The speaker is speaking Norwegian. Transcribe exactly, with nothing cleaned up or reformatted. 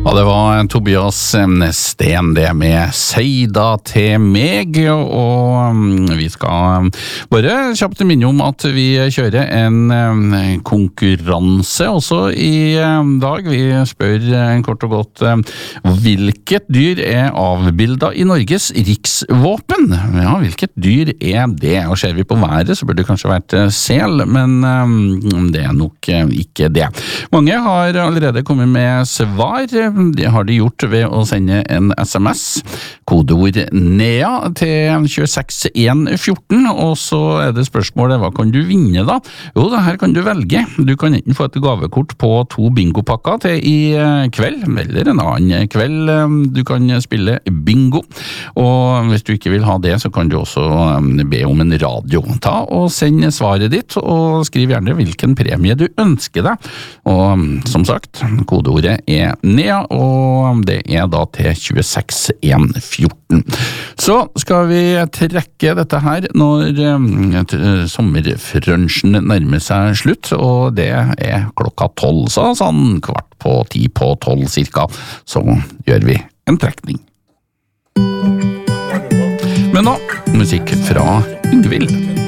Ja, det var Tobias Sten, det med Seida til meg, og vi skal bare kjapt minne om at vi kjører en konkurranse også i dag. Vi spør kort og godt, hvilket dyr er avbildet i Norges riksvåpen? Ja, hvilket dyr er det? Og ser vi på været, så burde det kanskje vært sel, men det er nok ikke det. Mange har allerede kommet med svar. Det har de gjort ved å sende en sms, kodeord NEA til to seks en ett fire, og så er det spørsmålet, hva kan du vinne da? Jo, det her kan du velge. Du kan enten få et gavekort på to bingopakker til i kveld, eller en annen kveld du kan spille bingo, og hvis du ikke vil ha det, så kan du også be om en radio. Ta og send svaret ditt, og skriv gjerne hvilken premie du ønsker deg, og som sagt, kodeordet er NEA, og det er da til to seks en ett fire. Så skal vi trekke dette her når uh, sommerfrønsjen nærmer seg slutt, og det er klokka tolv, så sånn kvart på ti på tolv cirka, så gjør vi en trekning. Men nå, musikk fra Yngvild.